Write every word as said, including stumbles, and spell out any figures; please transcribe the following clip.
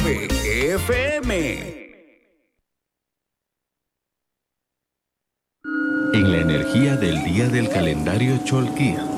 nueve F M. En la energía del día del calendario Cholquía,